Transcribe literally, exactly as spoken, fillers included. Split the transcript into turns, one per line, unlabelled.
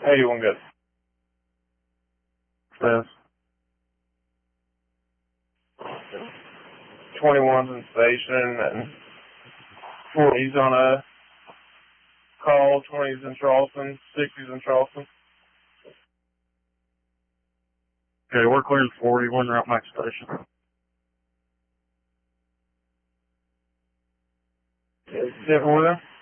eighty-one good.
Yes.
twenty-one's in station, and twenty's on a call, twenty's in Charleston, sixty's in Charleston.
Okay, we're clearing forty, one route max station.
Different with them?